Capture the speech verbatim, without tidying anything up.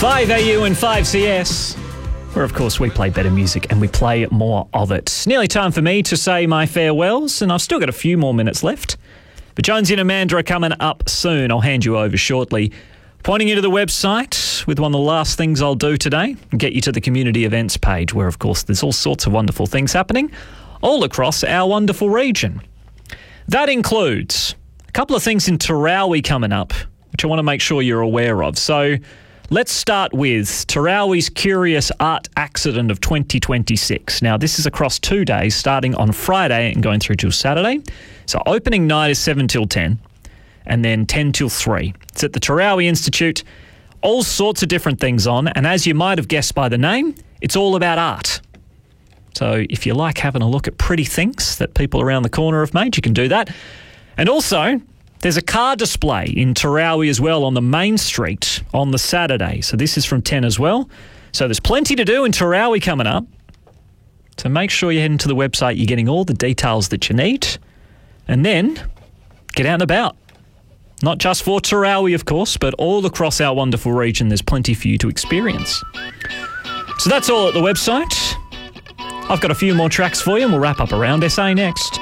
five A U and five C S, where of course we play better music and we play more of it. Nearly time for me to say my farewells, and I've still got a few more minutes left. But Jonesy and Amanda are coming up soon. I'll hand you over shortly. Pointing you to the website with one of the last things I'll do today and get you to the community events page, where of course there's all sorts of wonderful things happening all across our wonderful region. That includes a couple of things in Tarawi coming up, which I want to make sure you're aware of. So let's start with Tarawi's Curious Art Accident of twenty twenty-six. Now, this is across two days, starting on Friday and going through till Saturday. So opening night is seven till ten, and then ten till three. It's at the Tarawi Institute. All sorts of different things on, and as you might have guessed by the name, it's all about art. So if you like having a look at pretty things that people around the corner have made, you can do that. And also, there's a car display in Tarawi as well on the main street on the Saturday. So this is from ten as well. So there's plenty to do in Tarawi coming up. So make sure you're heading to the website. You're getting all the details that you need. And then get out and about. Not just for Tarawi, of course, but all across our wonderful region. There's plenty for you to experience. So that's all at the website. I've got a few more tracks for you and we'll wrap up around S A next.